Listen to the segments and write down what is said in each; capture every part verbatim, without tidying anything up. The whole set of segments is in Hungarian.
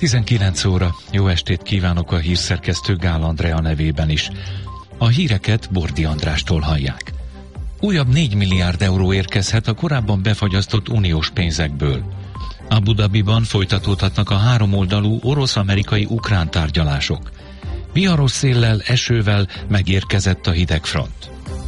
tizenkilenc óra. Jó estét kívánok a hírszerkesztő Gál Andrea nevében is. A híreket Bordi Andrástól hallják. Újabb négy milliárd euró érkezhet a korábban befagyasztott uniós pénzekből. Abu Dhabiban folytatódhatnak a háromoldalú orosz-amerikai-ukrán tárgyalások. Viharos széllel, esővel megérkezett a hidegfront.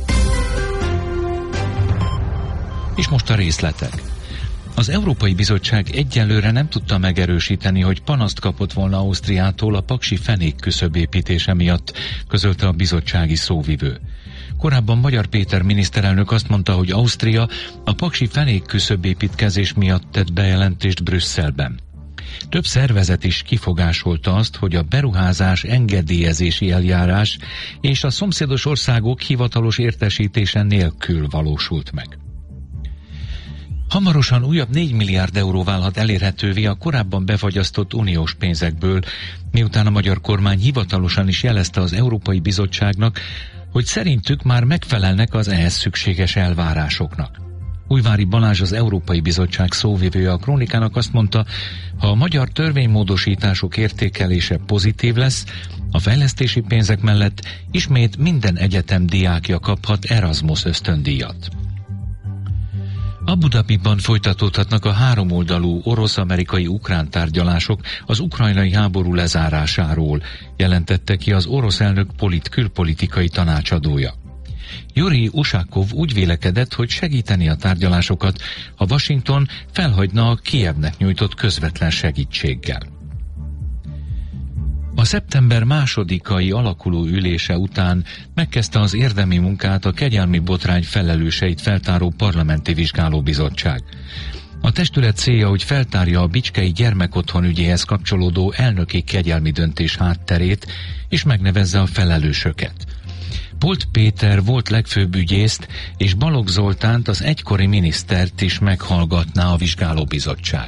És most a részletek. Az Európai Bizottság egyelőre nem tudta megerősíteni, hogy panaszt kapott volna Ausztriától a paksi fenék küszöbépítése miatt, közölte a bizottsági szóvivő. Korábban Magyar Péter miniszterelnök azt mondta, hogy Ausztria a paksi fenék küszöbépítkezés miatt tett bejelentést Brüsszelben. Több szervezet is kifogásolta azt, hogy a beruházás engedélyezési eljárás és a szomszédos országok hivatalos értesítése nélkül valósult meg. Hamarosan újabb négy milliárd euró válhat elérhetővé a korábban befagyasztott uniós pénzekből, miután a magyar kormány hivatalosan is jelezte az Európai Bizottságnak, hogy szerintük már megfelelnek az ehhez szükséges elvárásoknak. Újvári Balázs, az Európai Bizottság szóvivője a Krónikának azt mondta, ha a magyar törvénymódosítások értékelése pozitív lesz, a fejlesztési pénzek mellett ismét minden egyetem diákja kaphat Erasmus ösztöndíjat. Abu Dhabiban folytatódhatnak a háromoldalú orosz-amerikai-ukrán tárgyalások az ukrajnai háború lezárásáról, jelentette ki az orosz elnök polit külpolitikai tanácsadója. Yuri Ushakov úgy vélekedett, hogy segíteni a tárgyalásokat, ha Washington felhagyna a Kijevnek nyújtott közvetlen segítséggel. A szeptember másodikai alakuló ülése után megkezdte az érdemi munkát a kegyelmi botrány felelőseit feltáró parlamenti vizsgálóbizottság. A testület célja, hogy feltárja a bicskei gyermekotthon ügyéhez kapcsolódó elnöki kegyelmi döntés hátterét, és megnevezze a felelősöket. Polt Péter volt legfőbb ügyészt, és Balogh Zoltánt, az egykori minisztert is meghallgatná a vizsgálóbizottság.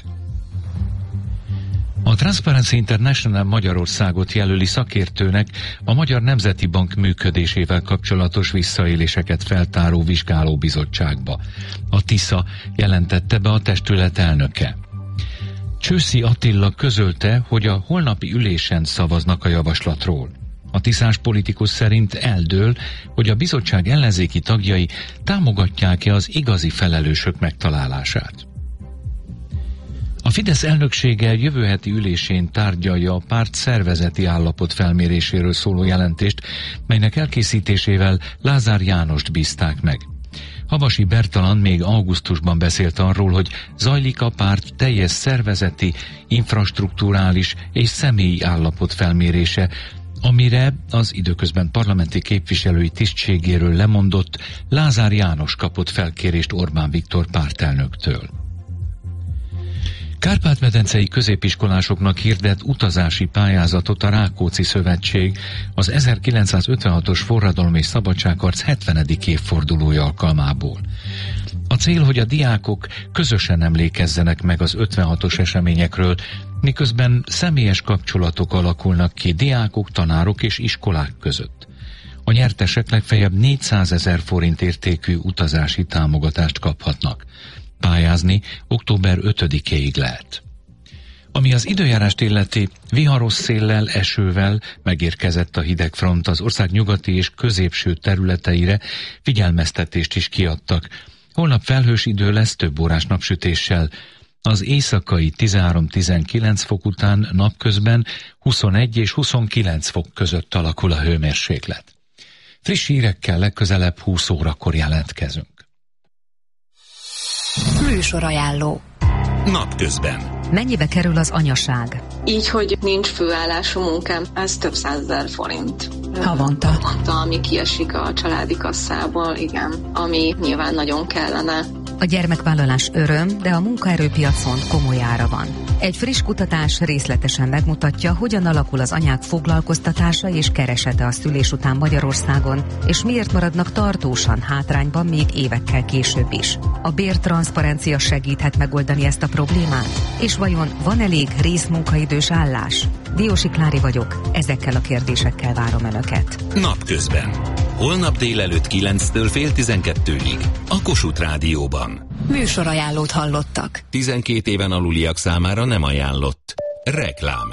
A Transparency International Magyarországot jelöli szakértőnek a Magyar Nemzeti Bank működésével kapcsolatos visszaéléseket feltáró vizsgálóbizottságba. A TISZA jelentette be a testület elnöke. Csőszi Attila közölte, hogy a holnapi ülésen szavaznak a javaslatról. A tiszás politikus szerint eldől, hogy a bizottság ellenzéki tagjai támogatják-e az igazi felelősök megtalálását. A Fidesz elnöksége jövő heti ülésén tárgyalja a párt szervezeti állapot felméréséről szóló jelentést, melynek elkészítésével Lázár Jánost bízták meg. Havasi Bertalan még augusztusban beszélt arról, hogy zajlik a párt teljes szervezeti, infrastrukturális és személyi állapot felmérése, amire az időközben parlamenti képviselői tisztségéről lemondott Lázár János kapott felkérést Orbán Viktor pártelnöktől. Kárpát-medencei középiskolásoknak hirdet utazási pályázatot a Rákóczi Szövetség az ezerkilencszázötvenhatos forradalom és szabadságharc hetvenedik évfordulója alkalmából. A cél, hogy a diákok közösen emlékezzenek meg az ötvenhatos eseményekről, miközben személyes kapcsolatok alakulnak ki diákok, tanárok és iskolák között. A nyertesek legfeljebb négyszázezer forint értékű utazási támogatást kaphatnak. Pályázni október ötödikéig lehet. Ami az időjárást illeti, viharos széllel, esővel megérkezett a hidegfront, az ország nyugati és középső területeire figyelmeztetést is kiadtak. Holnap felhős idő lesz több órás napsütéssel. Az éjszakai tizenhárom-tizenkilenc fok után napközben huszonegy és huszonkilenc fok között alakul a hőmérséklet. Friss hírekkel legközelebb húsz órakor jelentkezünk. Műsorajánló. Napközben. Mennyibe kerül az anyaság? Így, hogy nincs főállású munkám, ez több százezer forint. Havonta. Havonta, ami kiesik a családi kasszából, igen, ami nyilván nagyon kellene. A gyermekvállalás öröm, de a munkaerőpiacon komoly ára van. Egy friss kutatás részletesen megmutatja, hogyan alakul az anyák foglalkoztatása és keresete a szülés után Magyarországon, és miért maradnak tartósan hátrányban még évekkel később is. A bértranszparencia segíthet megoldani ezt a problémát? És vajon van elég részmunkaidős állás? Diósi Klári vagyok, ezekkel a kérdésekkel várom Önöket. Napközben. Holnap délelőtt kilenctől fél tizenkettőig a Kossuth Rádióban. Műsorajánlót hallottak. tizenkét éven aluliak számára nem ajánlott. Reklám.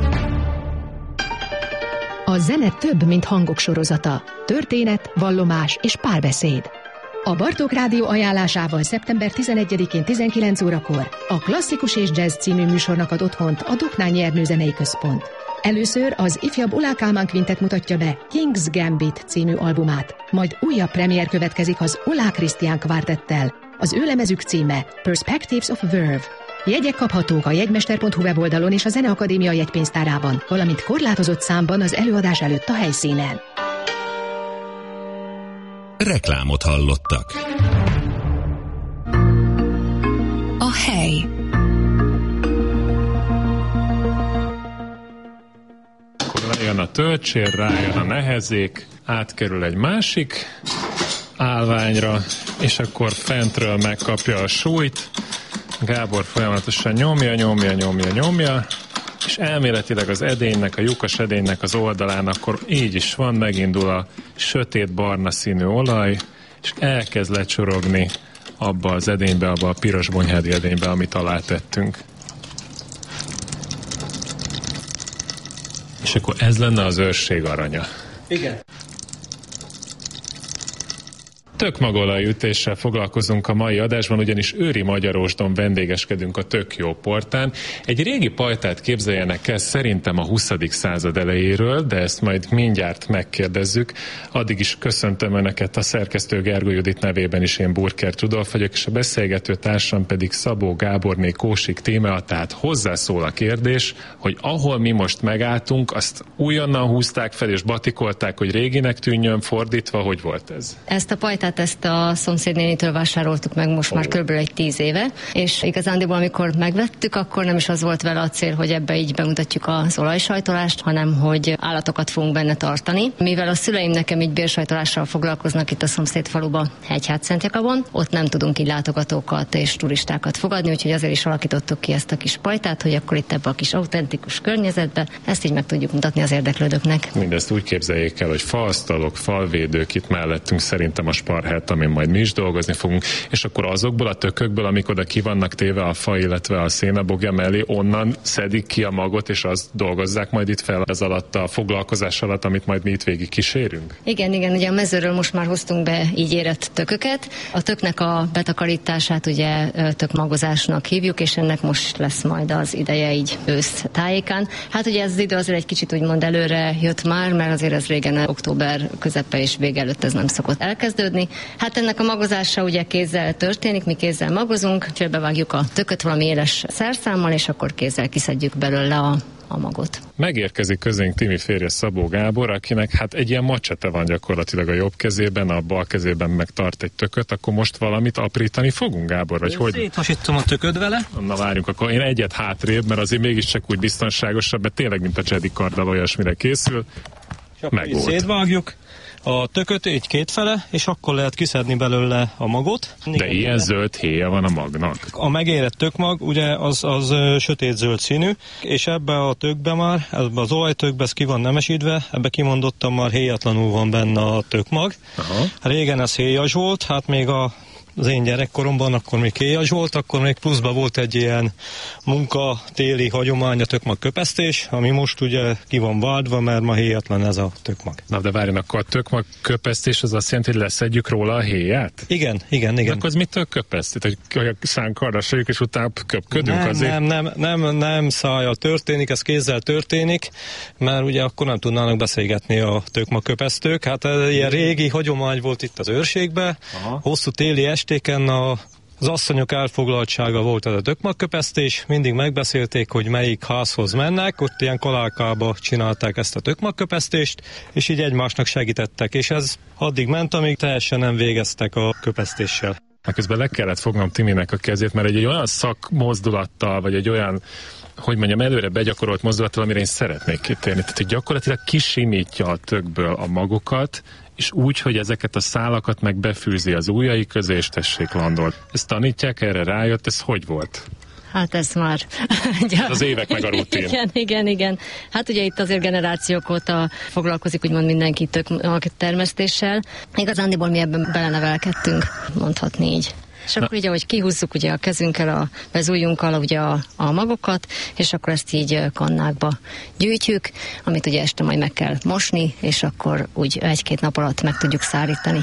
A zene több, mint hangok sorozata. Történet, vallomás és párbeszéd. A Bartók Rádió ajánlásával szeptember tizenegyedikén tizenkilenc órakor a Klasszikus és Jazz című műsornak ad otthont a Doknány Ernő Zenei Központ. Először az ifjabb Ullá Kálmán Quintet mutatja be King's Gambit című albumát, majd újabb premier következik az Ullá Krisztián Kvártettel. Az ő lemezük címe Perspectives of Verve. Jegyek kaphatók a jegymester pont hu weboldalon és a Zeneakadémia jegypénztárában, valamint korlátozott számban az előadás előtt a helyszínen. Reklámot hallottak. A hely. Akkor lejön a töltsér, rájön a nehezék, átkerül egy másik állványra, és akkor fentről megkapja a súlyt. Gábor folyamatosan nyomja, nyomja, nyomja, nyomja, és elméletileg az edénynek, a lyukas edénynek az oldalán akkor így is van, megindul a sötét barna színű olaj, és elkezd lecsorogni abba az edénybe, abba a piros bonyhádi edénybe, amit alátettünk. És akkor ez lenne az őrség aranya. Igen. Tökmagolajütéssel foglalkozunk a mai adásban, ugyanis Őri Magyarósdon vendégeskedünk a Tök Jó portán. Egy régi pajtát képzeljenek el szerintem a huszadik század elejéről, de ezt majd mindjárt megkérdezzük. Addig is köszöntöm Önöket a szerkesztő Gergő Judit nevében is, én Burkert Rudolf vagyok, és a beszélgető társam pedig Szabó Gáborné Kósik Tímea, tehát hozzászól a kérdés, hogy ahol mi most megálltunk, azt újonnan húzták fel és batikolták, hogy réginek tűnjön, fordítva, hogy volt ez? Ezt a pajtát ezt a szomszédnénitől vásároltuk meg most oh. már kb. Egy tíz éve, és igazándiból amikor megvettük, akkor nem is az volt vele a cél, hogy ebbe így bemutatjuk az olajsajtolást, hanem hogy állatokat fogunk benne tartani. Mivel a szüleim nekem így bérsajtolással foglalkoznak itt a szomszéd faluban, Hegyhát-Szentjakabon, ott nem tudunk így látogatókat és turistákat fogadni, úgyhogy azért is alakítottuk ki ezt a kis pajtát, hogy akkor itt ebbe a kis autentikus környezetbe ezt így meg tudjuk mutatni az érdeklődőknek. Mindezt úgy képzeljék el, hogy faasztalok, falvédők itt mellettünk, szerintem a sparhát, amin majd mi is dolgozni fogunk, és akkor azokból a tökökből, amik oda ki vannak téve a fa, illetve a szénabogja mellé, onnan szedik ki a magot, és azt dolgozzák majd itt fel ez alatt a foglalkozás alatt, amit majd mi itt végig kísérünk? Igen, igen, ugye a mezőről most már hoztunk be így érett tököket. A töknek a betakarítását ugye tökmagozásnak hívjuk, és ennek most lesz majd az ideje így ősz tájékán. Hát ugye ez az idő azért egy kicsit úgymond előre jött már, mert azért ez régen október közepe és vége előtt ez nem szokott elkezdődni. Hát ennek a magozása ugye kézzel történik, mi kézzel magozunk, félbevágjuk a tököt valami éles szerszámmal, és akkor kézzel kiszedjük belőle a a magot. Megérkezik közénk Timi férje Szabó Gábor, akinek hát egy ilyen macsete van gyakorlatilag a jobb kezében, a bal kezében meg tart egy tököt, akkor most valamit aprítani fogunk, Gábor, vagy hogy? Széthasítom a tököd vele. Na várjunk, akkor én egyet hátrébb, mert azért mégiscsak úgy biztonságosabb, mert tényleg mint a Jedi karddal olyasmire készül. Megvolt. Szétvágjuk a tököt így kétfele, és akkor lehet kiszedni belőle a magot. De igen, ilyen de. Zöld héja van a magnak. A megérett tökmag ugye az, az sötét zöld színű, és ebbe a tökbe már, ebbe az olajtökbe ez ki van nemesítve, ebbe kimondottan már héjatlanul van benne a tökmag. Aha. Régen ez héjas volt, hát még a az én gyerekkoromban akkor még héjas volt, akkor még pluszban volt egy ilyen munka, téli hagyomány, a tökmag köpesztés, ami most ugye ki van váltva, mert ma héjatlan ez a tökmag. Na de várjon, akkor a tökmag köpesztés az azt jelenti, hogy leszedjük róla a héját? Igen, igen, igen. De akkor az mitől köpesztít? Hogy a szánkarra sejük, és utána köpködünk nem, azért? Nem, nem, nem, nem szájjal történik, ez kézzel történik, mert ugye akkor nem tudnának beszélgetni a tökmag köpesztők. Hát ez ilyen régi hagyomány volt itt az őrségben, aha. Hosszú téli estéken a az asszonyok elfoglaltsága volt ez a tökmagköpesztés, mindig megbeszélték, hogy melyik házhoz mennek, ott ilyen kalálkába csinálták ezt a tökmagköpesztést, és így egymásnak segítettek, és ez addig ment, amíg teljesen nem végeztek a köpesztéssel. Hát közben le kellett fognom Timinek a kezét, mert egy, egy olyan szakmozdulattal, vagy egy olyan, hogy mondjam, előre begyakorolt mozdulattal, amire én szeretnék kitérni. Tehát, hogy gyakorlatilag kisimítja a tökből a magokat, és úgy, hogy ezeket a szálakat meg befűzi az ujjai közé, és tessék landol. Ezt tanítják, erre rájött, ez hogy volt? Hát ez már... az évek meg a rutin. Igen, igen, igen. Hát ugye itt azért generációk óta foglalkozik, úgymond mindenki tök termesztéssel. Igazándiból mi ebben belenevelkedtünk, mondhatni így. És akkor így, ahogy kihúzzuk ugye a kezünkkel, a, az ujjunkkal ugye a, a magokat, és akkor ezt így kannákba gyűjtjük, amit ugye este majd meg kell mosni, és akkor úgy egy-két nap alatt meg tudjuk szárítani.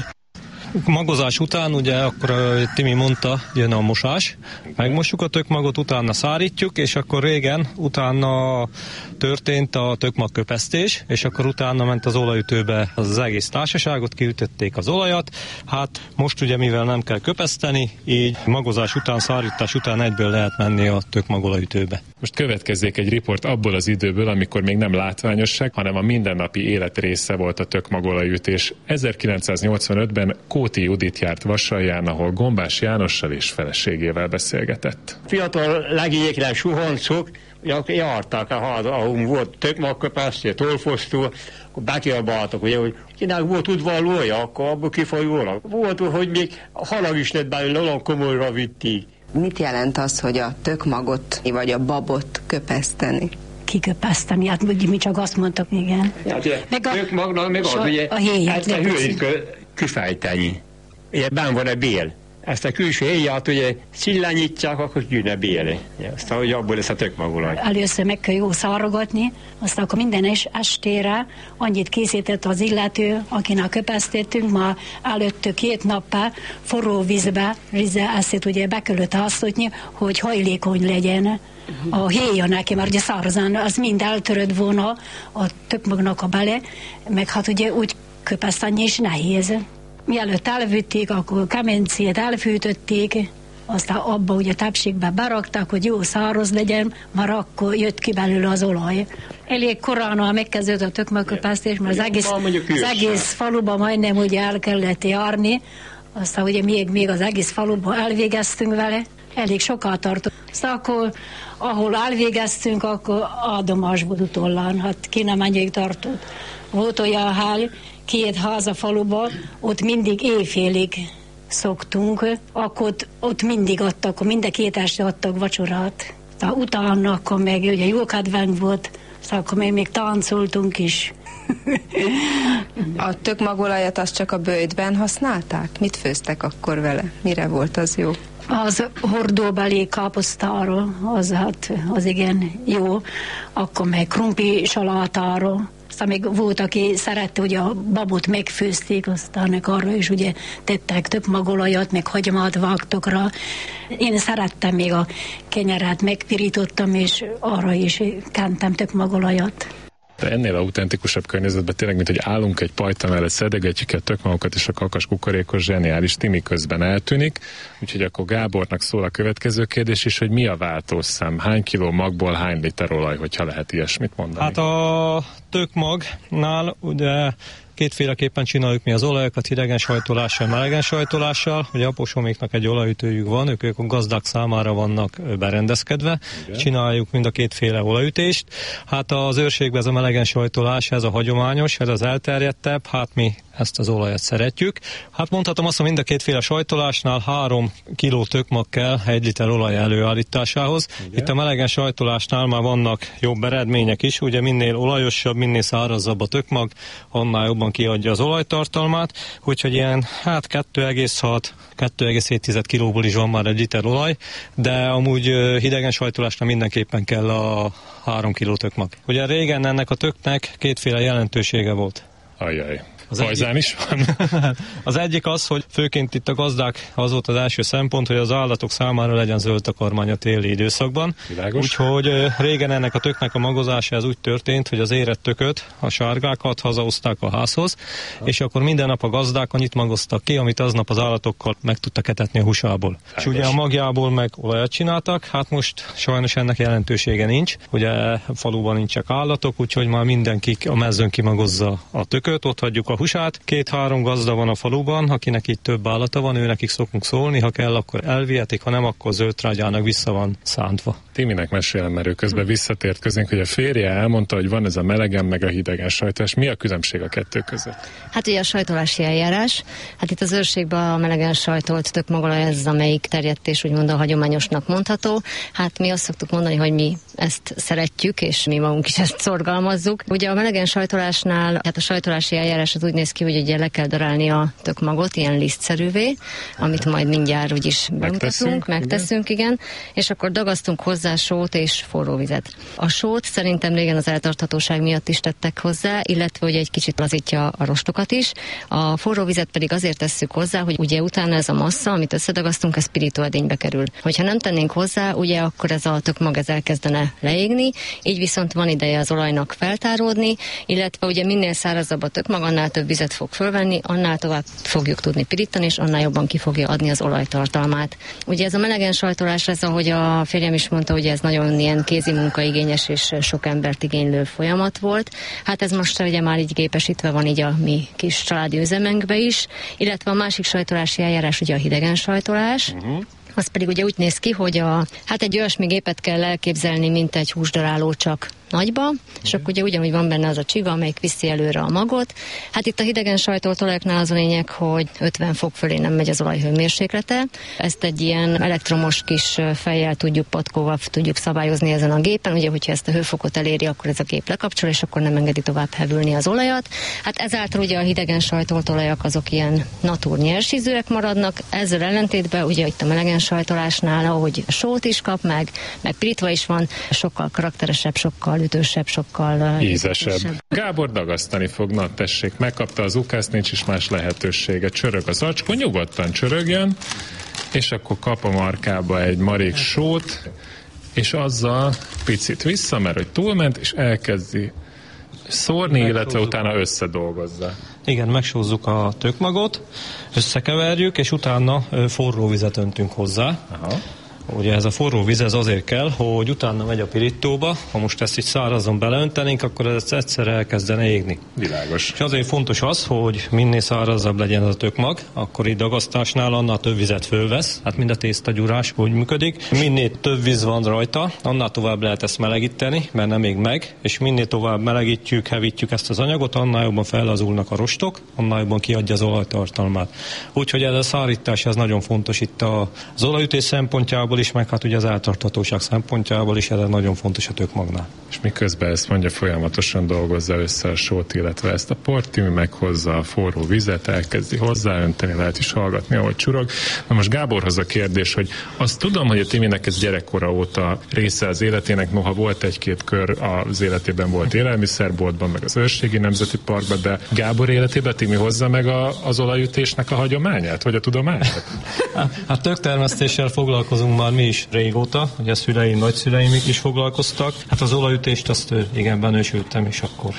Magozás után, ugye akkor Timi mondta, jön a mosás, megmossuk a tökmagot, utána szárítjuk, és akkor régen utána történt a tökmagköpesztés, és akkor utána ment az olajütőbe az, az egész társaságot, kiütötték az olajat. Hát most ugye mivel nem kell köpeszteni, így magozás után, szárítás után egyből lehet menni a tökmagolajütőbe. Most következzék egy riport abból az időből, amikor még nem látványosság, hanem a mindennapi élet része volt a tökmagolajütés. ezerkilencszáznyolcvanötben Kóti Judit járt Vasalján, ahol Gombás Jánossal és feleségével beszélgetett. Fiatal legényekre suhancok jártak, ahol volt tökmagköpesztő, tolfosztó, akkor bekiabáltak, ugye, hogy kinek volt udvarlója, akkor abból kifolyólag. Volt, hogy még halag is lett belőle, olyan komolyra vitték. Mit jelent az, hogy a tökmagot vagy a babot köpeszteni? Kiköpeszteni, hát mi csak azt mondtak, igen. Hát, ugye, meg a tökmagnak meg az, ugye, a héját, ezt a hőit kifejteni. Ugye, benn van a bél. Ezt a külső héját ugye szillányítják, akkor gyűjne bél. Aztán, hogy abból lesz a tökmagolaj. Először meg kell jó szárogatni, aztán akkor minden es- estére annyit készített az illető, akinek köpesztettünk, ma előtt két nappal forró vízbe, rizze, ezt ugye be kellett hasztotni, hogy hajlékony legyen a héja neki, mert ugye szárazán az mind eltörött volna a tökmagnak a bele, meg hát ugye úgy köpeszteni is nehéz. Mielőtt elvitték, akkor kemencét elfűtötték, aztán abba ugye tepsikbe berakták, hogy jó száraz legyen, már akkor jött ki belőle az olaj. Elég korán megkezdődött a tökmagköpesztés, mert az egész, az egész faluban majdnem ugye el kellett járni, aztán ugye még, még az egész faluban elvégeztünk vele, elég sokat tartott. Aztán akkor, ahol elvégeztünk, akkor áldomás volt utollán, hát ki nem menjék tartott. Volt olyan hely, két ház a faluban, ott mindig éjfélig szoktunk, akkor ott, ott mindig adtak, minden két este adtak vacsorát. Aztán utána, akkor meg ugye jó kedvenc volt, aztán akkor még, még táncoltunk is. A tökmagolajat azt csak a böjtben használták? Mit főztek akkor vele? Mire volt az jó? Az hordóbeli káposztáról, az, hát, az igen jó. Akkor meg krumpli salátáról. Aztán még volt, aki szerette, hogy a babot megfőzték, aztán arra is ugye tettek több magolajat, meg hagymát vágtok rá. Én szerettem még a kenyeret, megpirítottam, és arra is kentem több magolajat. De ennél autentikusabb környezetben tényleg, mint hogy állunk egy pajta mellett, szedegetjük a tökmagokat, és a kakas kukorékos zseniális Timi közben eltűnik. Úgyhogy akkor Gábornak szól a következő kérdés is, hogy mi a váltószám? Hány kiló magból hány liter olaj, hogyha lehet ilyesmit mondani? Hát a tökmagnál ugye kétféleképpen csináljuk mi az olajokat, hidegen sajtolással, melegen sajtolással. Ugye apósoméknak egy olajütőjük van, ők, ők a gazdák számára vannak berendezkedve. Igen. Csináljuk mind a kétféle olajütést. Hát az őrségben ez a melegen sajtolás, ez a hagyományos, ez az elterjedtebb, hát mi ezt az olajat szeretjük. Hát mondhatom azt, hogy mind a kétféle sajtolásnál három kiló tökmag kell egy liter olaj előállításához. Igen. Itt a melegen sajtolásnál már vannak jobb eredmények is, ugye minél olajosabb, minél szárazabb a tökmag, annál jobban kiadja az olajtartalmát, úgyhogy ilyen hát kettő egész hat kettő egész hét kilóból is van már egy liter olaj, de amúgy hidegen sajtolásnál mindenképpen kell a három kiló tökmag. Ugye régen ennek a töknek kétféle jelentősége volt. Ajjaj. Az Fajzán is van. Az egyik az, hogy főként itt a gazdák, az volt az első szempont, hogy az állatok számára legyen zöld takarmány a téli időszakban. Világos. Úgyhogy régen ennek a töknek a magozása ez úgy történt, hogy az érett tököt, a sárgákat hazahozták a házhoz, ha. és akkor minden nap a gazdák annyit magoztak ki, amit aznap az állatokkal meg tudtak etetni a húsából. Világos. És ugye a magjából meg olajat csináltak, hát most sajnos ennek jelentősége nincs. Ugye faluban nincsek állatok, úgyhogy már mindenki a mezőn kimagozza a tököt, ott hagyjuk a húsát. Két-három gazda van a faluban, akinek itt több állata van, őnekik szokunk szólni, ha kell, akkor elvihetik, ha nem, akkor zöldtrágyának vissza van szántva. Timinek mesélem, mert ő közben visszatért közénk, hogy a férje elmondta, hogy van ez a melegen meg a hidegen sajtolás. Mi a különbség a kettő között? Hát ugye a sajtolási eljárás. Hát itt az őrségben a melegen sajtolt tökmagolaj, ez amelyik terjedt és úgymond a hagyományosnak mondható. Hát mi azt szoktuk mondani, hogy mi ezt szeretjük, és mi magunk is ezt szorgalmazzuk. Ugye a melegen sajtolásnál, hát a sajtolási eljárás az úgy néz ki, hogy ugye le kell darálni a tökmagot, ilyen lisztszerűvé, amit majd mindjárt úgyis bemutatunk, megteszünk, igen. igen, és akkor dagasztunk hozzá sót és forró vizet. A sót szerintem régen az eltarthatóság miatt is tettek hozzá, illetve ugye egy kicsit lazítja a rostokat is. A forró vizet pedig azért tesszük hozzá, hogy ugye utána ez a massza, amit összedagasztunk, ez pirítóedénybe kerül. Hogyha nem tennénk hozzá, ugye akkor ez a tökmag ez elkezdene leégni, így viszont van ideje az olajnak feltáródni, illetve ugye minél szárazabb a tökmag, annál több vizet fog fölvenni, annál tovább fogjuk tudni pirítani, és annál jobban ki fogja adni az olajtartalmát. Ugye ez a melegen sajtolás, ez ahogy a férjem is mondta, ugye ez nagyon ilyen kézi munkaigényes és sok embert igénylő folyamat volt. Hát ez most ugye már így gépesítve van így a mi kis családi üzemünkbe is, illetve a másik sajtolási eljárás ugye a hidegen sajtolás. Uh-huh. Az pedig ugye úgy néz ki, hogy a, hát egy olyasmi gépet kell elképzelni, mint egy húsdaráló, csak nagyba, és akkor ugye ugyanúgy van benne az a csiga, amelyik viszi előre a magot. Hát itt a hidegen sajtolt olajoknál az a lényeg, hogy ötven fok fölé nem megy az olaj hőmérséklete. Ezt egy ilyen elektromos kis fejjel tudjuk, patkóval tudjuk szabályozni ezen a gépen. Ugye, hogyha ezt a hőfokot eléri, akkor ez a gép lekapcsol, és akkor nem engedi tovább hevülni az olajat. Hát ezáltal ugye a hidegen sajtolt olajak azok ilyen natúr nyersízűek maradnak. Ezzel ellentétben ugye itt a melegen sajtolásnál, ahogy sót is kap meg, meg pirítva is van, sokkal karakteresebb, sokkal ütősebb, sokkal ízesebb. ízesebb. Gábor dagasztani fog, na tessék, megkapta az ukászt, nincs is más lehetősége. Csörög az acskó, nyugodtan csörögjön, és akkor kap a markába egy marék sót, és azzal picit vissza, mert hogy túlment, és elkezdi szórni, illetve utána összedolgozza. Igen, megsózzuk a tökmagot, összekeverjük, és utána forró vizet öntünk hozzá. Aha. Ugye ez a forró víz ez azért kell, hogy utána megy a pirítóba, ha most ezt így szárazon beleöntenénk, akkor ez egyszer elkezdene égni. Világos. És azért fontos az, hogy minél szárazabb legyen az a tökmag, akkor így dagasztásnál annál több vizet fölvesz, hát mind a tésztagyúrás úgy működik. Minél több víz van rajta, annál tovább lehet ezt melegíteni, mert nem ég meg, és minél tovább melegítjük, hevítjük ezt az anyagot, annál jobban fellazulnak a rostok, annál jobban kiadja az olajtartalmát. Úgyhogy ez a szárítás ez nagyon fontos itt az olajütés szempontjából is, meg hát ugye az eltarthatóság szempontjából is ez nagyon fontos a tökmagnál. És miközben ezt mondja, folyamatosan dolgozza össze a sót, illetve ezt a port, Timi meghozza a forró vizet, elkezdi hozzáönteni, lehet is hallgatni, ahogy csurog. Na most Gáborhoz a kérdés, hogy azt tudom, hogy a Timinek ez gyerekkora óta része az életének, noha volt egy-két kör az életében, volt élelmiszerboltban, meg az Őrségi Nemzeti Parkban, de Gábor életében Timi hozza meg a, az olajütésnek a hagyományát, vagy a tudományát? Hát töktermesztéssel foglalkozunk már mi is régóta, ugye a szüleim, nagyszüleim is foglalkoztak. Hát az olajütést azt igen, benősültem, és akkor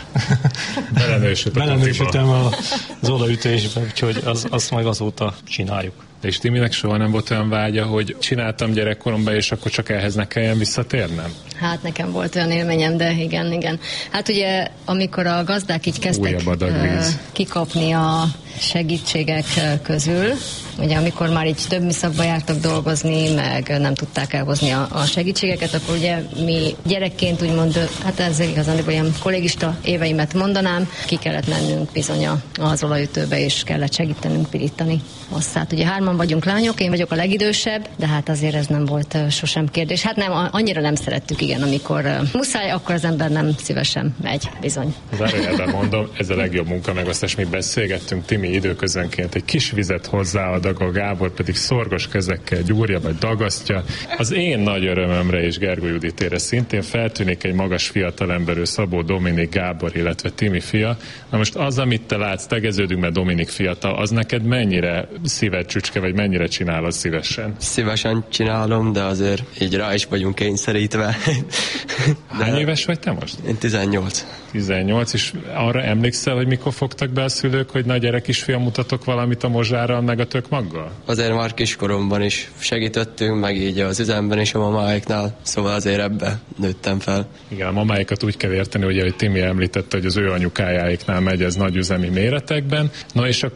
belenősültem az olajütésbe, úgyhogy az, azt meg azóta csináljuk. És Timinek soha nem volt olyan vágya, hogy csináltam gyerekkoromban, és akkor csak ehhez ne kelljen visszatérnem? Hát nekem volt olyan élményem, de igen, igen. Hát ugye, amikor a gazdák így kezdtek uh, kikapni a segítségek közül, ugye amikor már így több műszakba jártak dolgozni, meg nem tudták elhozni a, a segítségeket, akkor ugye mi gyerekként úgymond, hát ez igazán olyan kollégista éveimet mondanám, ki kellett mennünk bizony az olajütőbe, és kellett segítenünk pirítani. Azt hát ugye hárman vagyunk lányok, én vagyok a legidősebb, de hát azért ez nem volt uh, sosem kérdés. Hát nem, annyira nem szerettük, igen, amikor uh, muszáj, akkor az ember nem szívesen megy, bizony. Zárójelben mondom, ez a legjobb munka, meg azt is mi beszélgettünk, Timi időközönként egy kis vizet hozzáadag, a Gábor pedig szorgos kezekkel gyúrja, vagy dagasztja. Az én nagy örömömre és Gergő Juditére szintén feltűnik egy magas fiatalemberű Szabó Dominik Gábor, illetve Timi fia. Na most az, amit te látsz, tegeződünk, mert Dominik fiatal, az neked mennyire szíved csücske, vagy mennyire csinálod szívesen? Szívesen csinálom, de azért így rá is vagyunk kényszerítve. De hány éves vagy te most? Én tizennyolc. tizennyolc, és arra emlékszel, hogy mikor fogtak be a szülők, hogy na gyere kisfiam, mutatok valamit a mozsárral, meg a tökmaggal? Azért már kiskoromban is segítettünk, meg így az üzemben is a mamáiknál, szóval azért ebbe nőttem fel. Igen, a mamáikat úgy kell érteni, ugye, hogy Timi említette, hogy az ő anyukájáiknál megy ez nagy üzemi méretekben. Na és akkor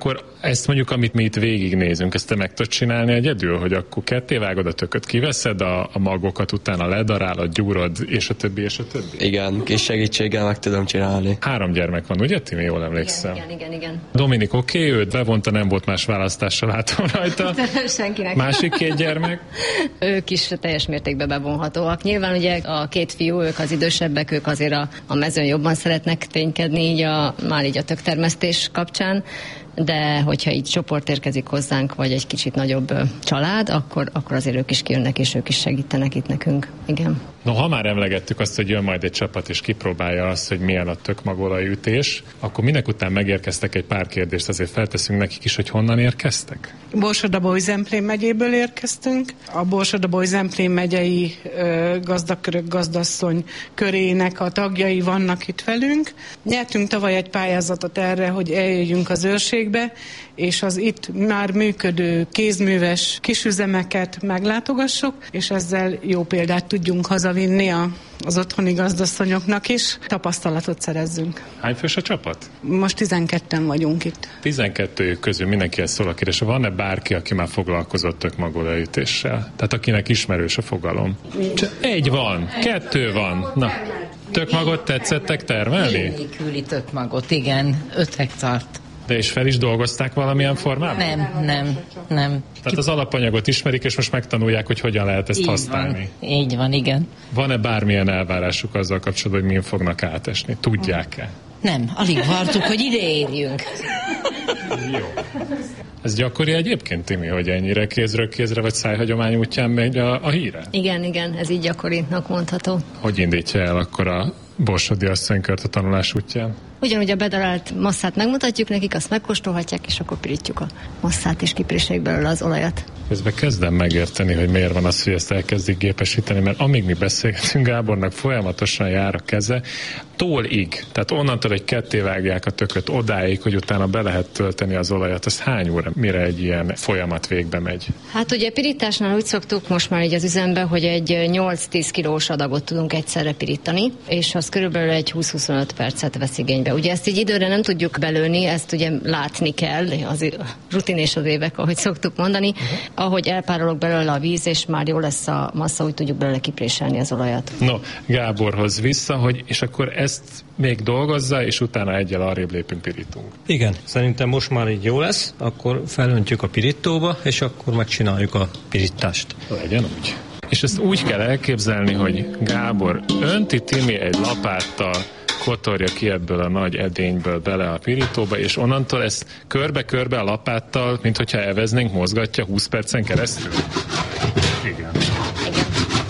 Ezt mondjuk, amit mi itt végignézünk, ezt te meg tudod csinálni egyedül, hogy akkor ketté vágod a tököt, kiveszed a, a magokat, utána ledarálod, gyúrod, és a többi, és a többi? Igen, kis segítséggel meg tudom csinálni. Három gyermek van, ugye, Timi? Jól emlékszem. Igen, igen, igen. Dominik oké, okay, őt bevonta, nem volt más választással látom rajta. Senkinek. Másik két gyermek? Ők is teljes mértékben bevonhatóak. Nyilván ugye a két fiú, ők az idősebbek, ők azért a, a mezőn jobban szeretnek ténykedni, így a, már így a töktermesztés kapcsán, de hogyha így csoport érkezik hozzánk, vagy egy kicsit nagyobb ö, család, akkor, akkor azért ők is kijönnek, és ők is segítenek itt nekünk. Igen. No, ha már emlegettük azt, hogy jön majd egy csapat, és kipróbálja azt, hogy milyen a tökmagolajütés, akkor minek után megérkeztek egy pár kérdést, azért felteszünk nekik is, hogy honnan érkeztek? Borsod-Abaúj-Zemplén megyéből érkeztünk. A Borsod-Abaúj-Zemplén megyei ö, gazdakörök gazdasszony körének a tagjai vannak itt velünk. Nyertünk tavaly egy pályázatot erre, hogy eljöjjünk az őrségbe, és az itt már működő kézműves kisüzemeket meglátogassuk, és ezzel jó példát tudjunk hazavinni a, az otthoni gazdasszonyoknak is, tapasztalatot szerezzünk. Hány fős a csapat? Most tizenketten vagyunk itt. tizenkettőjük közül mindenkihez szól a kérdés. Van-e bárki, aki már foglalkozott tökmagolajütéssel? Tehát akinek ismerős a fogalom? Csak egy van, kettő van. Na, tökmagot tetszettek termelni? Nélküli tökmagot, igen, öt hektárt. De és fel is dolgozták valamilyen formában? Nem, nem, nem. Tehát az alapanyagot ismerik, és most megtanulják, hogy hogyan lehet ezt így használni. Van, így van, igen. Van-e bármilyen elvárásuk azzal kapcsolatban, hogy min fognak átesni? Tudják-e? Nem, alig vártuk, hogy ide érjünk. Jó. Ez gyakori egyébként, Timi, hogy ennyire kézről kézre vagy szájhagyomány útján megy a, a híre? Igen, igen, ez így gyakorinak mondható. Hogy indítja el akkor a borsodi asszonykört a tanulás útján? Ugyanúgy a bedarált masszát megmutatjuk nekik, azt megkóstolhatják, és akkor pirítjuk a masszát, és kipréseljük belőle az olajat. Közben kezdem megérteni, hogy miért van az, hogy ezt elkezdik gépesíteni, mert amíg mi beszélgetünk, Gábornak folyamatosan jár a keze, tólig, tehát onnantól, hogy ketté vágják a tököt odáig, hogy utána be lehet tölteni az olajat, az hány óra, mire egy ilyen folyamat végbe megy? Hát ugye pirításnál úgy szoktuk most már így az üzembe, hogy egy nyolc-tíz kilós adagot tudunk egyszerre pirítani, és az körülbelül egy húsz-huszonöt percet vesz igénybe. Ugye ezt így időre nem tudjuk belőni, ezt ugye látni kell, az rutin és az évek, ahogy szoktuk mondani. Uh-huh. Ahogy elpárolog belőle a víz, és már jó lesz a massza, úgy tudjuk belőle kipréselni az olajat. No, Gáborhoz vissza, hogy és akkor ezt még dolgozza, és utána egyel arrébb lépünk, pirítunk. Igen, szerintem most már így jó lesz, akkor felöntjük a pirítóba, és akkor megcsináljuk a pirítást. Legyen úgy. És ezt úgy kell elképzelni, hogy Gábor önti, Timi egy lapáttal kotorja ki ebből a nagy edényből bele a pirítóba, és onnantól ezt körbe-körbe a lapáttal, mint hogyha eveznénk, mozgatja húsz percen keresztül. Igen. Igen.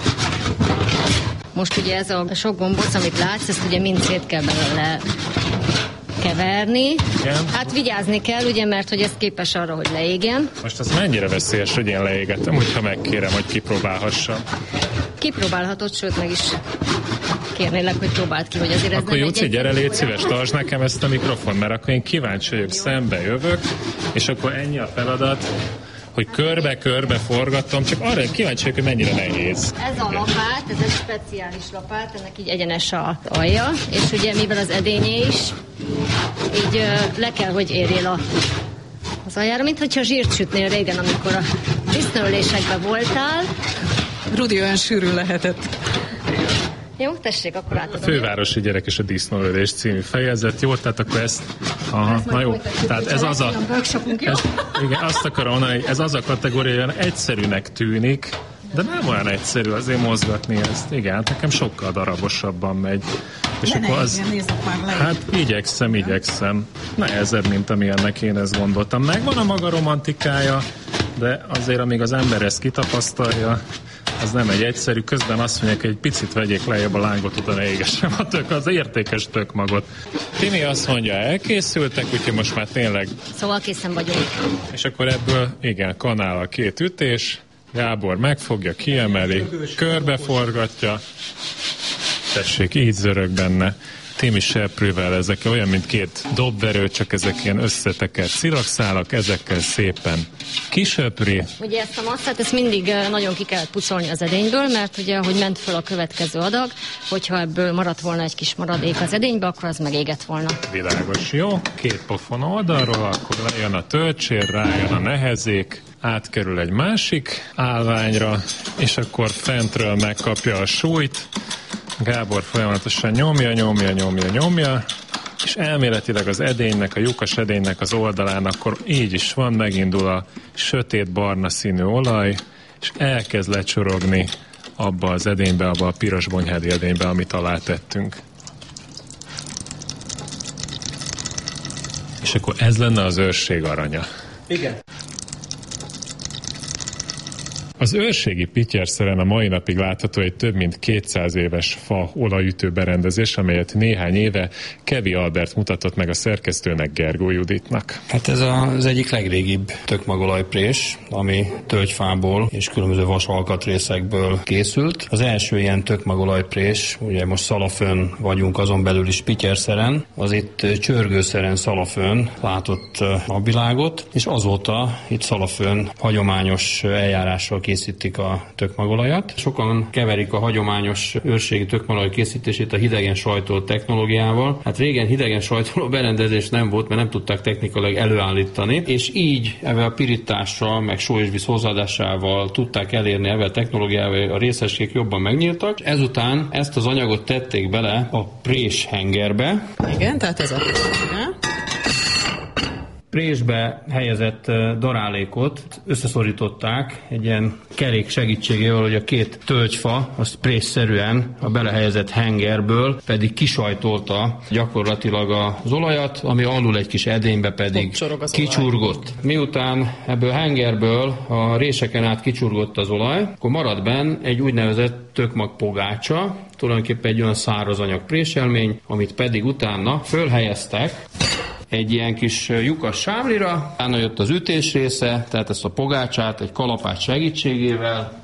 Most ugye ez a sok gombóc, amit látsz, ezt ugye mind szét kell belőle keverni. Igen. Hát vigyázni kell, ugye, mert hogy ez képes arra, hogy leégjen. Most az mennyire veszélyes, hogy én leégettem, hogyha megkérem, hogy kipróbálhassam. Kipróbálhatod, sőt meg is kérnélek, hogy próbáld ki, hogy azért ez akkor Júci, gyere, légy szíves, tartsd nekem ezt a mikrofon, mert akkor én kíváncsi vagyok, szembe jövök, és akkor ennyi a feladat, hogy körbe-körbe forgatom, csak arra kíváncsi vagyok, hogy mennyire nehéz. Ez a lapát, ez egy speciális lapát, ennek így egyenes a alja, és ugye mivel az edényé is, így uh, le kell, hogy érjél a, az aljára, mint hogyha zsírt sütnél régen, amikor a disznóölésekben voltál. Rudi olyan sűrű lehetett. Jó, tessék, akkor átadom. A Fővárosi Gyerek és a Disznóölés című fejezet. Jó, tehát akkor ezt... Aha, ezt na jó. Tehát ez az a... Ez, igen, azt akarom mondani, hogy ez az a kategória, olyan egyszerűnek tűnik, de nem olyan egyszerű azért mozgatni ezt. Igen, nekem sokkal darabosabban megy. És de akkor az... Hát igyekszem, igyekszem. Nehezebb, mint amilyennek én ezt gondoltam. Megvan a maga romantikája, de azért, amíg az ember ezt kitapasztalja, az nem egy egyszerű, közben azt mondják, hogy egy picit vegyék lejjebb a lángot, utána égessem a tök, az értékes tökmagot. Timi azt mondja, elkészültek, úgyhogy most már tényleg... Szóval készen vagyunk. És akkor ebből, igen, kanál a két ütés, Gábor megfogja, kiemeli, körbeforgatja, Tessék, így zörög benne. Témi seprővel, ezek olyan, mint két dobverő, csak ezek ilyen összetekert szilakszálak, ezekkel szépen kisöpri. Ugye ezt a masszát, ezt mindig nagyon ki kellett pucolni az edényből, mert ugye, ahogy ment föl a következő adag, hogyha ebből maradt volna egy kis maradék az edénybe, akkor az megégett volna. Világos, jó? Két pofon oldalról, akkor lejön a töltsér, rájön a nehezék, átkerül egy másik állványra, és akkor fentről megkapja a súlyt. Gábor folyamatosan nyomja, nyomja, nyomja, nyomja, és elméletileg az edénynek, a lyukas edénynek az oldalán akkor így is van, megindul a sötét barna színű olaj, és elkezd lecsorogni abba az edénybe, abba a piros bonyhádi edénybe, amit alá tettünk. És akkor ez lenne az őrség aranya. Igen. Az őrségi Pityerszeren a mai napig látható egy több mint kétszáz éves fa olajütő berendezés, amelyet néhány éve Kevi Albert mutatott meg a szerkesztőnek, Gergó Juditnak. Hát ez az egyik legrégibb tökmagolajprés, ami tölgyfából és különböző vas alkatrészekből készült. Az első ilyen tökmagolajprés, ugye most Szalafön vagyunk, azon belül is Pityerszeren, az itt Csörgőszeren, Szalafön látott napvilágot, és azóta itt Szalafön hagyományos eljárással készítik a tökmagolajat. Sokan keverik a hagyományos őrségi tökmagolaj készítését a hidegen sajtolt technológiával. Hát régen hidegen sajtoló berendezés nem volt, mert nem tudták technikailag előállítani, és így ezzel a pirítással, meg só és víz hozzáadásával tudták elérni, ezzel a technológiával a részecskék jobban megnyíltak. Ezután ezt az anyagot tették bele a prés hengerbe. Igen, tehát ez a Présbe helyezett darálékot összeszorították egy ilyen kerék segítségével, hogy a két tölgyfa, azt présszerűen a belehelyezett hengerből pedig kisajtolta gyakorlatilag az olajat, ami alul egy kis edénybe pedig kicsurgott. Miután ebből a hengerből a réseken át kicsurgott az olaj, akkor maradt benn egy úgynevezett tökmag pogácsa, tulajdonképpen egy olyan száraz anyag préselmény, amit pedig utána fölhelyeztek egy ilyen kis lyukas sámlira, utána jött az ütés része, tehát ezt a pogácsát egy kalapács segítségével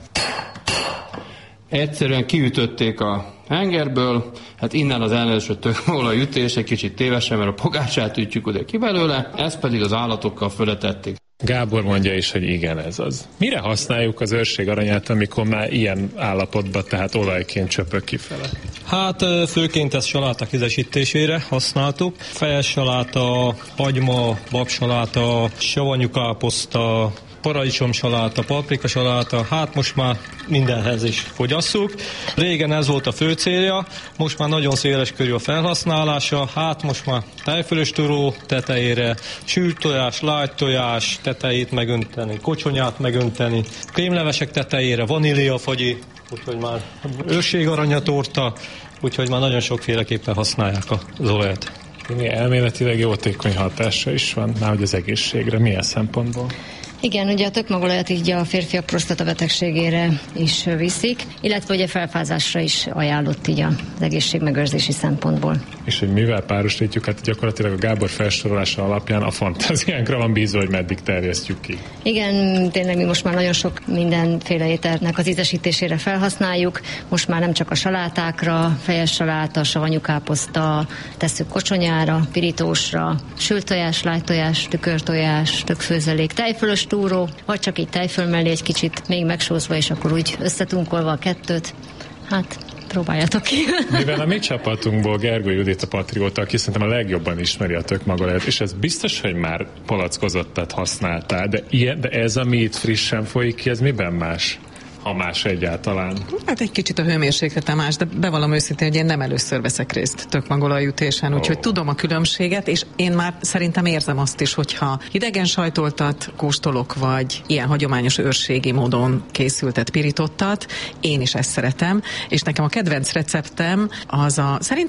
egyszerűen kiütötték a hengerből, hát innen az elnevezett tökmagolaj ütés egy kicsit tévesen, mert a pogácsát ütjük oda ki belőle, ezt pedig az állatokkal fölötették. Gábor mondja is, hogy igen, ez az. Mire használjuk az őrség aranyát, amikor már ilyen állapotban, tehát olajként csöpög kifele? Hát főként ezt saláták ízesítésére használtuk. Fejes saláta, hagyma, babsaláta, savanyú káposzta, paradicsomsaláta, paprikasaláta, hát most már mindenhez is fogyasszuk. Régen ez volt a fő célja, most már nagyon széles körű a felhasználása, hát most már tejfölös turó tetejére, sült tojás, lágy tojás tetejét megönteni, kocsonyát megönteni, krémlevesek tetejére, vaníliafagyi, úgyhogy már őrségaranyatorta, úgyhogy már nagyon sokféleképpen használják az olajat. Elméletileg jótékony hatása is van, már hogy az egészségre, milyen szempontból? Igen, ugye a tökmagolajat így a férfiak prostata betegségére is viszik, illetve ugye felfázásra is ajánlott így az egészségmegőrzési szempontból. És hogy mivel párosítjuk, hát gyakorlatilag a Gábor felsorolása alapján a fantáziánkra van bízva, hogy meddig terjesztjük ki. Igen, tényleg mi most már nagyon sok mindenféle ételnek az ízesítésére felhasználjuk, most már nem csak a salátákra, fejes saláta, savanyú káposzta, tesszük kocsonyára, pirítósra, sült tojás, lágytojás, tükörtojás, tökfőzelék, tejfölös túró, vagy csak így tejföl mellé egy kicsit még megsózva, és akkor úgy összetunkolva a kettőt. Hát, próbáljátok ki. Mivel a mi csapatunkból Gergő Judit a patrióta, aki szerintem a legjobban ismeri a tökmagolajat, és ez biztos, hogy már palackozottat használtál, de, ilyen, de ez, ami itt frissen folyik ki, ez miben más? Ha más egyáltalán. Hát egy kicsit a hőmérséklete más, de bevallom őszintén, hogy én nem először veszek részt tökmagolajütésen, úgyhogy oh. tudom a különbséget, és én már szerintem érzem azt is, hogyha hidegen sajtoltat kóstolok, vagy ilyen hagyományos őrségi módon készültet, pirítottat, én is ezt szeretem, és nekem a kedvenc receptem az a, szerintem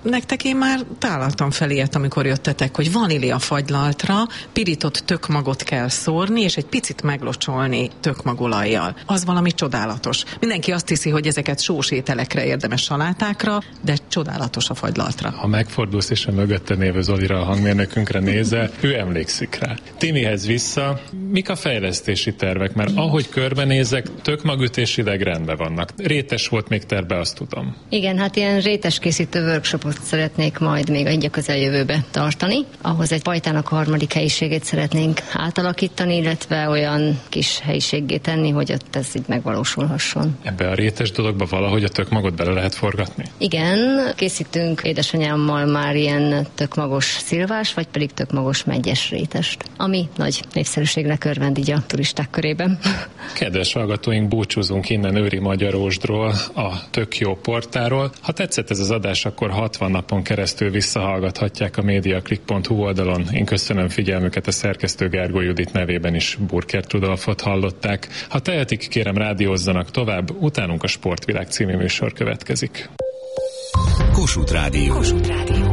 nektek én már tálaltam fel ilyet, amikor jöttetek, hogy vanília fagylaltra pirított tökmagot kell szórni, és egy picit meglocsolni tökmagolajjal. Az valami csodálatos. Mindenki azt hiszi, hogy ezeket sós ételekre érdemes, salátákra, de csodálatos a fagylaltra. Ha megfordulsz és a mögötte névő Zolira, a hangmérnökünkre nézel, ő emlékszik rá. Timihez vissza, mik a fejlesztési tervek? Mert ahogy körbenézek, tökmagütésileg rendben vannak. Rétes volt még terve, azt tudom. Igen, hát ilyen réteskészítő workshopot szeretnék majd még egy a közeljövőbe tartani. Ahhoz egy pajtának a harmadik helyiségét szeretnénk átalakítani, illetve olyan kis helyiséggé tenni, hogy ott ez így megvalósulhasson. Ebbe a rétes dologba valahogy a tökmagot bele lehet forgatni? Igen, készítünk édesanyámmal már ilyen tökmagos szilvás, vagy pedig tökmagos megyes rétest, ami nagy népszerűségnek örvend így a turisták körében. Kedves hallgatóink, búcsúzunk innen Őri Magyarósdról, a Tök Jó portáról. Ha tetszett ez az adás, akkor hatvan napon keresztül visszahallgathatják a mediaclick pont hu oldalon. Én köszönöm figyelmüket, a szerkesztő Gergó Judit nevében is Burkert Rudolfot hallották. Ha tehetik, kérem rádiózzanak tovább, utánunk a Sportvilág című műsor következik. Kossuth Rádió. Kossuth Rádió.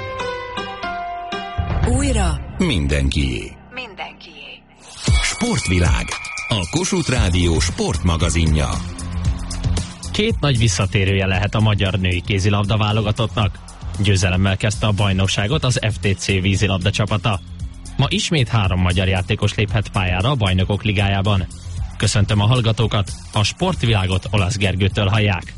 Újra mindenkié. Mindenkié. Sportvilág. A Kossuth Rádió sportmagazinja. Két nagy visszatérője lehet a magyar női kézilabda válogatottnak. Győzelemmel kezdte a bajnokságot az ef té cé vízilabda csapata. Ma ismét három magyar játékos léphet pályára a Bajnokok Ligájában. Köszöntöm a hallgatókat, a Sportvilágot Olasz Gergőtől hallják.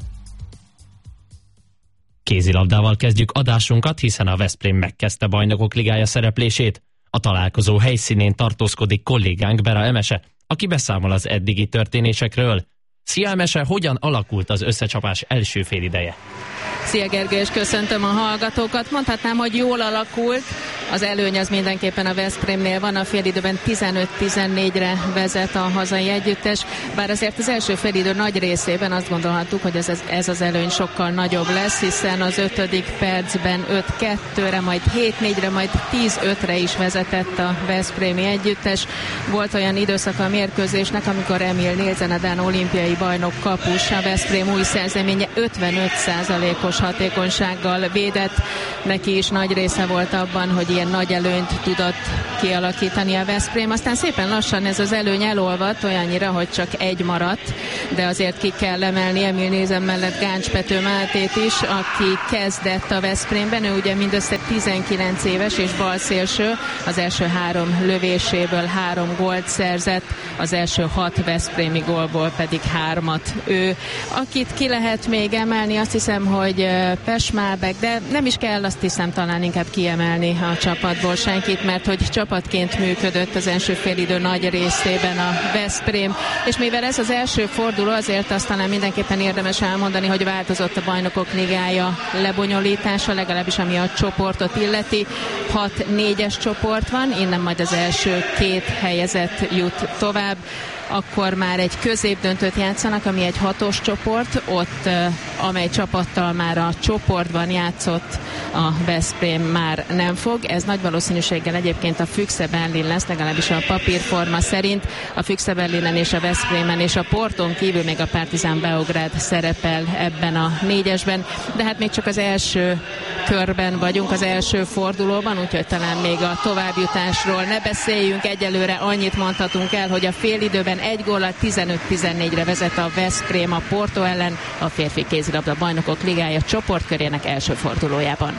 Kézilabdával kezdjük adásunkat, hiszen a Veszprém megkezdte Bajnokok Ligája szereplését. A találkozó helyszínén tartózkodik kollégánk Bera Emese, aki beszámol az eddigi történésekről. Szia Emese, hogyan alakult az összecsapás első félideje? Szia Gergő, és köszöntöm a hallgatókat. Mondhatnám, hogy jól alakult. Az előny az mindenképpen a Veszprémnél van, a félidőben tizenöt tizennégyre vezet a hazai együttes, bár azért az első félidő nagy részében azt gondolhattuk, hogy ez, ez az előny sokkal nagyobb lesz, hiszen az ötödik percben öt kettőre, majd hét négyre, majd tíz ötre is vezetett a veszprémi együttes. Volt olyan időszak a mérkőzésnek, amikor Emil Nielsen olimpiai bajnok kapus, a Veszprém új szerzeménye ötvenöt százalékos hatékonysággal védett. Neki is nagy része volt abban, hogy ilyen nagy előnyt tudott kialakítani a Veszprém. Aztán szépen lassan ez az előny elolvadt, olyannyira, hogy csak egy maradt, de azért ki kell emelni Emil Nielsen mellett Gáncs Pető Mátét is, aki kezdett a Veszprémben. Ő ugye mindössze tizenkilenc éves és balszélső, az első három lövéséből három gólt szerzett, az első hat veszprémi gólból pedig hármat ő. Akit ki lehet még emelni, azt hiszem, hogy Pesmábek, de nem is kell, azt hiszem talán inkább kiemelni a csapatból senkit, mert hogy csapatként működött az első félidő nagy részében a Veszprém, és mivel ez az első forduló, azért azt talán mindenképpen érdemes elmondani, hogy változott a Bajnokok Ligája lebonyolítása, legalábbis ami a csoportot illeti. hat négyes csoport van, innen majd az első két helyezett jut tovább. Akkor már egy középdöntőt játszanak, ami egy hatos csoport, ott amely csapattal már a csoportban játszott a Veszprém már nem fog. Ez nagy valószínűséggel egyébként a Füchse Berlin lesz, legalábbis a papírforma szerint. A Füchse Berlinen és a Veszprémen és a Porton kívül még a Partizan Beograd szerepel ebben a négyesben, de hát még csak az első körben vagyunk, az első fordulóban, úgyhogy talán még a továbbjutásról ne beszéljünk. Egyelőre annyit mondhatunk el, hogy a félidőben egy góllal tizenöt tizennégyre vezet a Veszprém a Porto ellen a férfi kézilabda Bajnokok Ligája csoportkörének első fordulójában.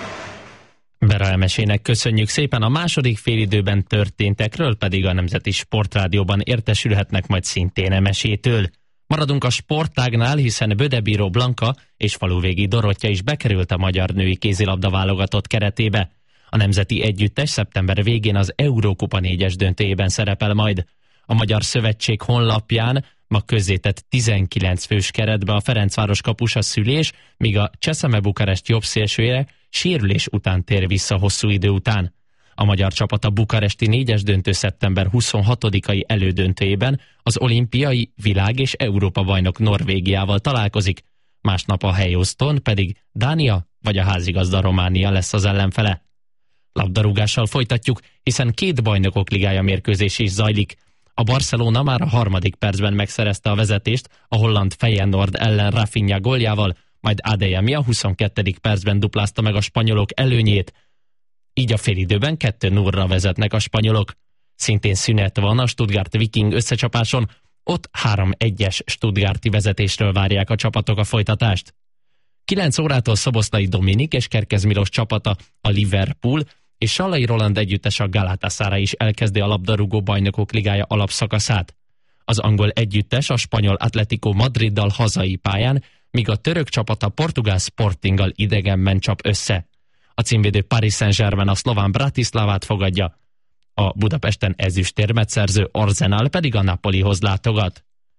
Bera Emesének köszönjük szépen, a második félidőben történtekről pedig a Nemzeti Sportrádióban értesülhetnek majd szintén Emesétől. Maradunk a sportágnál, hiszen Bödebíró Blanka és Faluvégi Dorottya is bekerült a magyar női kézilabda válogatott keretébe. A nemzeti együttes szeptember végén az Eurókupa négyes döntőjében szerepel majd. A Magyar Szövetség honlapján ma közzétett tizenkilenc fős keretbe a Ferencváros kapusa Szülés, míg a Cseszeme Bukarest jobb szélsője sérülés után tér vissza hosszú idő után. A magyar csapat a bukaresti négyes döntő szeptember huszonhatodikai elődöntőjében az olimpiai, világ és Európa bajnok Norvégiával találkozik, másnap a helyoszton pedig Dánia vagy a házigazda Románia lesz az ellenfele. Labdarúgással folytatjuk, hiszen két Bajnokok Ligája mérkőzés is zajlik. A Barcelona már a harmadik percben megszerezte a vezetést a holland Feyenoord ellen Rafinha góljával, majd Adeyemi a huszonkettedik percben duplázta meg a spanyolok előnyét. Így a félidőben kettő nullra vezetnek a spanyolok. Szintén szünet van a Stuttgart Viking összecsapáson, ott három egyes stuttgarti vezetésről várják a csapatok a folytatást. kilenc órától Szoboszlai Dominik és Kerkez Milos csapata, a Liverpool, és Sallai Roland együttes a Galatasaray is elkezdi a labdarúgó bajnokok ligája alapszakaszát. Az angol együttes a spanyol Atletico Madriddal hazai pályán, míg a török csapat a portugál Sportinggal idegenben csap össze. A címvédő Paris Saint-Germain a szlován Bratislavát fogadja, a Budapesten ezüstérmet szerző Arsenal pedig a Napolihoz látogat.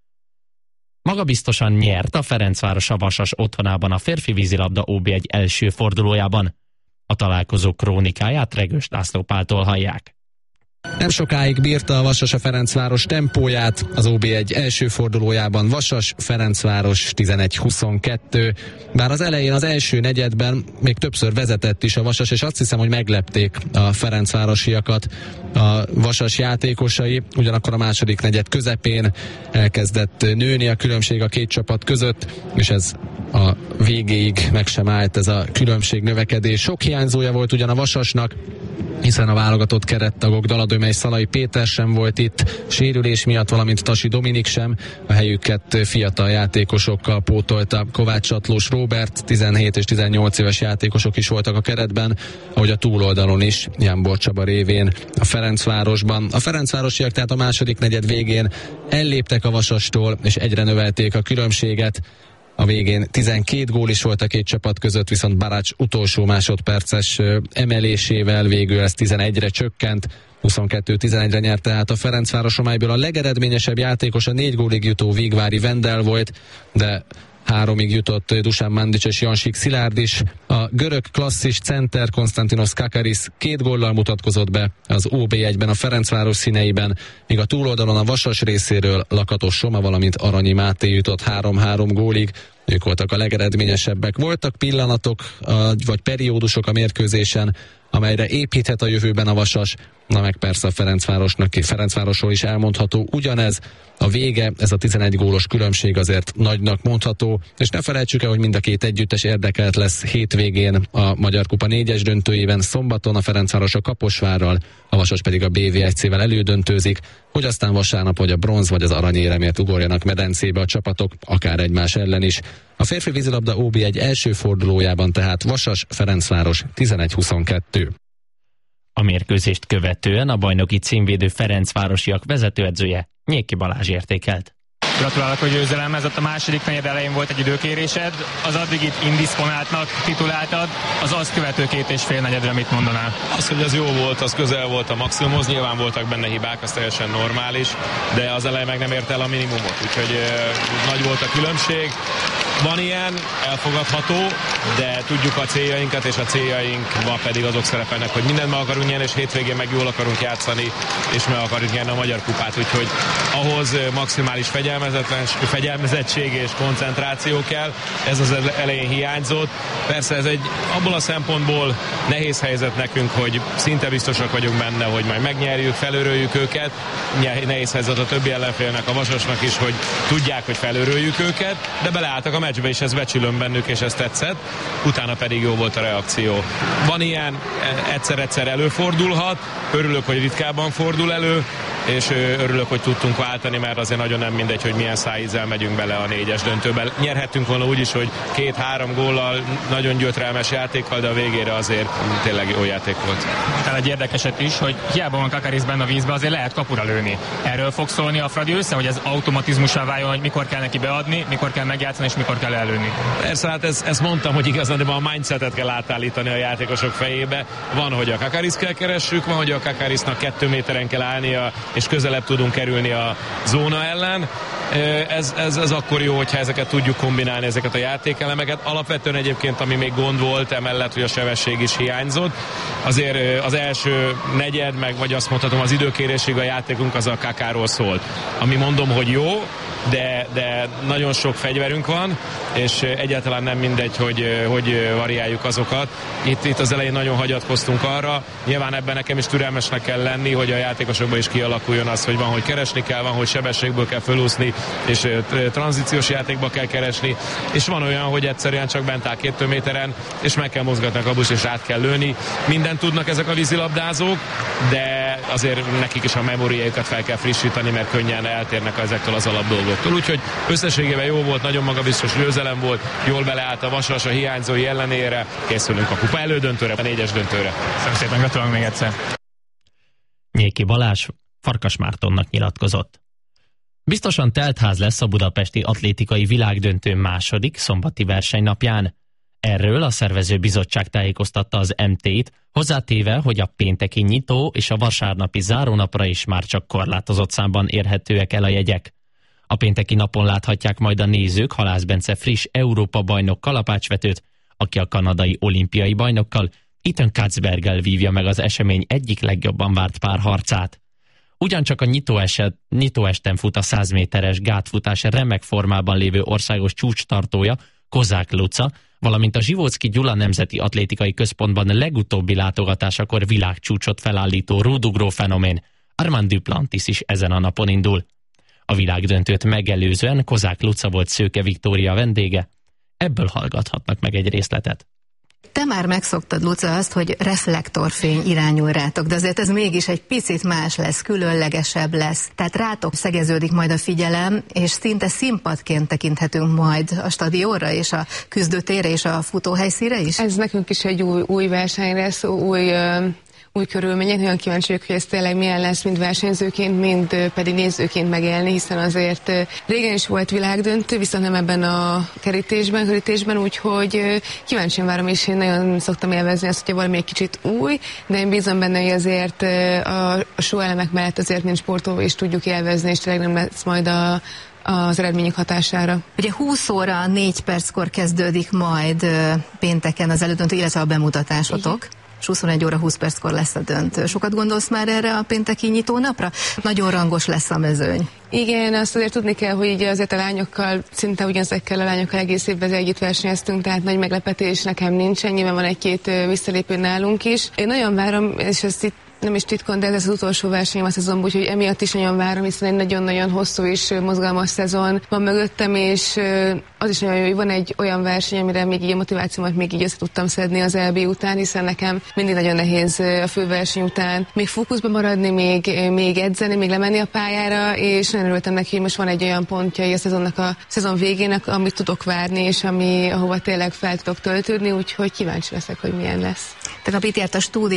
Magabiztosan nyert a Ferencváros a Vasas otthonában a férfi vízilabda ó bé egy első fordulójában. A találkozó krónikáját Regős László Páltól hallják. Nem sokáig bírta a Vasas a Ferencváros tempóját, az ó bé egy első fordulójában Vasas-Ferencváros tizenegy huszonkettő, bár az elején az első negyedben még többször vezetett is a Vasas, és azt hiszem, hogy meglepték a ferencvárosiakat a Vasas játékosai, ugyanakkor a második negyed közepén elkezdett nőni a különbség a két csapat között, és ez a végéig meg sem állt, ez a különbség növekedés. Sok hiányzója volt ugyan a Vasasnak, hiszen a válogatott kerettagok Daladömely Szalai Péter sem volt itt, sérülés miatt, valamint Tasi Dominik sem. A helyüket fiatal játékosokkal pótolta Kovács Csatlós Róbert, tizenhét és tizennyolc éves játékosok is voltak a keretben, ahogy a túloldalon is, Jánbor Csaba révén a Ferencvárosban. A ferencvárosiak tehát a második negyed végén elléptek a Vasastól, és egyre növelték a különbséget. A végén tizenkét gól is volt a két csapat között, viszont Barács utolsó másodperces emelésével végül ez tizenegyre csökkent, huszonkettő tizenegyre nyert tehát a Ferencváros, amelyből a legeredményesebb játékos a négy gólig jutó Vigvári Vendel volt, de háromig jutott Dusan Mandic és Jansik Szilárd is. A görög klasszis center Konstantinos Kakaris két góllal mutatkozott be az ó bé egyben a Ferencváros színeiben, míg a túloldalon a Vasas részéről Lakatos Soma, valamint Aranyi Máté jutott három-három gólig. Ők voltak a legeredményesebbek. Voltak pillanatok vagy periódusok a mérkőzésen, amelyre építhet a jövőben a Vasas, na meg persze a Ferencvárosnak, Ferencvárosról is elmondható ugyanez. A vége, ez a tizenegy gólos különbség azért nagynak mondható, és ne felejtsük el, hogy mind a két együttes érdekelt lesz hétvégén a Magyar Kupa négyes döntőjében, szombaton a Ferencváros a Kaposvárral, a Vasas pedig a bé vé egy cével elődöntőzik, hogy aztán vasárnap vagy a bronz vagy az aranyéremért ugorjanak medencébe a csapatok, akár egymás ellen is. A férfi vízilabda ó bé egy első fordulójában tehát Vasas-Ferencváros tizenegy huszonkettő. A mérkőzést követően a bajnoki címvédő Ferencvárosiak vezetőedzője Nyéki Balázs értékelt. Gratulálok a győzelemhez, ott a második negyed elején volt egy időkérésed, az addigit indiszponáltnak tituláltad, az azt követő két és fél negyedre mit mondanál? Az, hogy az jó volt, az közel volt a maximumhoz, nyilván voltak benne hibák, az teljesen normális, de az elején meg nem ért el a minimumot, úgyhogy uh, nagy volt a különbség. Van ilyen, elfogadható, de tudjuk a céljainkat, és a céljainkban pedig azok szerepelnek, hogy mindent meg akarunk nyerni, és hétvégén meg jól akarunk játszani, és meg akarjuk nyerni a Magyar Kupát, úgyhogy ahhoz maximális fegyelmezettség és koncentráció kell, ez az elején hiányzott. Persze ez egy abból a szempontból nehéz helyzet nekünk, hogy szinte biztosak vagyunk benne, hogy majd megnyerjük, felőröljük őket. Nehéz helyzet a többi ellenfélnek, a Vasasnak is, hogy tudják, hogy felőröljük őket, de beleálltak a meccsbe, és ez becsülöm bennük, és ez tetszett. Utána pedig jó volt a reakció. Van ilyen, egyszer-egyszer előfordulhat, örülök, hogy ritkábban fordul elő, és örülök, hogy tudtunk váltani, mert azért nagyon nem mindegy, hogy milyen szájízzel megyünk bele a négyes döntőbe. Nyerhettünk volna úgy is, hogy két-három góllal, nagyon gyötrelmes játékkal, de a végére azért tényleg jó játék volt. Tehát egy érdekeset is, hogy hiába van Kakaris benne a vízbe, azért lehet kapura lőni. Erről fog szólni a Fradi össze, hogy ez automatizmussá váljon, hogy mikor kell neki beadni, mikor kell megjátszani, és mikor kell előni. Persze, hát ezt, ezt mondtam, hogy igazán a mindsetet kell átállítani a játékosok fejébe. Van, hogy a Kakaris kell keressük, van, hogy a Kakarisnak kettő méteren kell állnia, és közelebb tudunk kerülni a zóna ellen. Ez, ez, ez akkor jó, hogyha ezeket tudjuk kombinálni, ezeket a játékelemeket. Alapvetően egyébként, ami még gond volt, emellett, hogy a sebesség is hiányzott. Azért az első negyed, meg vagy azt mondhatom, az időkérésig a játékunk az a Kakáról szólt. Ami mondom, hogy jó, de, de nagyon sok fegyverünk van, és egyáltalán nem mindegy, hogy, hogy variáljuk azokat. Itt, itt az elején nagyon hagyatkoztunk arra. Nyilván ebben nekem is türelmesnek kell lenni, hogy a játékosokban is kialakuljon az, hogy van, hogy keresni kell, van, hogy sebességből kell fölúszni, és tranzíciós játékba kell keresni, és van olyan, hogy egyszerűen csak bent áll két méteren, és meg kell mozgatni a kabus, és át kell lőni. Mindent tudnak ezek a vízilabdázók, de azért nekik is a memóriájukat fel kell frissíteni, mert könnyen eltérnek ezektől az alapdolgoktól. Úgyhogy összességében jó volt, nagyon magabiztos győzelem volt, jól beleállt a Vasas a hiányzói ellenére, készülünk a kupa elődöntőre, a négyes döntőre. Köszönöm szépen, gratulálunk még egyszer. Nyéki Balázs Farkas Mártonnak nyilatkozott. Biztosan teltház lesz a budapesti atlétikai világdöntő második szombati versenynapján. Erről a szervező bizottság tájékoztatta az em té-t, hozzátéve, hogy a pénteki nyitó és a vasárnapi zárónapra is már csak korlátozott számban érhetőek el a jegyek. A pénteki napon láthatják majd a nézők Halász Bence friss Európa-bajnok kalapácsvetőt, aki a kanadai olimpiai bajnokkal, Ethan Katzberggel vívja meg az esemény egyik legjobban várt párharcát. Ugyancsak a nyitó, eset, nyitó esten fut a száz méteres gátfutás remek formában lévő országos csúcstartója, Kozák Luca, valamint a Zsivóczky Gyula Nemzeti Atlétikai Központban legutóbbi látogatásakor világcsúcsot felállító rúdugró fenomén, Armand Duplantis is ezen a napon indul. A világdöntőt megelőzően Kozák Luca volt Szőke Viktória vendége. Ebből hallgathatnak meg egy részletet. Te már megszoktad, Luca, azt, hogy reflektorfény irányul rátok, de azért ez mégis egy picit más lesz, különlegesebb lesz. Tehát rátok szegeződik majd a figyelem, és szinte színpadként tekinthetünk majd a stadionra, és a küzdőtérre, és a futóhelyszínre is? Ez nekünk is egy új, új verseny lesz, új... Uh... új körülmények, nagyon kíváncsi vagyok, hogy ez tényleg milyen lesz, mind versenyzőként, mind pedig nézőként megélni, hiszen azért régen is volt világdöntő, viszont nem ebben a kerítésben, kerítésben, úgyhogy kíváncsian várom, és én nagyon szoktam élvezni azt, hogyha valami egy kicsit új, de én bízom benne, hogy azért a, a show elemek mellett azért nincs sportoló, és tudjuk élvezni, és tényleg nem lesz majd a az eredményük hatására. Ugye húsz óra négy perckor kezdődik majd pénteken az elődöntő, illetve a bemutatásotok. Igen. És huszonegy óra húsz perckor lesz a döntő. Sokat gondolsz már erre a pénteki nyitónapra? Nagyon rangos lesz a mezőny. Igen, azt azért tudni kell, hogy így azért a lányokkal, szinte ugyanezekkel a lányokkal egész évben együtt versenyeztünk, tehát nagy meglepetés nekem nincsen, nyilván van egy-két visszalépő nálunk is. Én nagyon várom, és ezt itt nem is titkon, de ez az utolsó versenyem a szezonban, úgyhogy emiatt is nagyon várom, hiszen egy nagyon-nagyon hosszú és mozgalmas szezon van mögöttem, és az is nagyon jó, hogy van egy olyan verseny, amire még így a motivációmat még így össze tudtam szedni az é bé után, hiszen nekem mindig nagyon nehéz a főverseny után még fókuszban maradni, még, még edzeni, még lemenni a pályára, és nagyon örültem neki, hogy most van egy olyan pontja a szezonnak, a szezon végének, amit tudok várni, és ami, ahova tényleg fel tudok töltődni, úgyhogy kíváncsi leszek, hogy milyen lesz. Tegnap itt járt a stúdió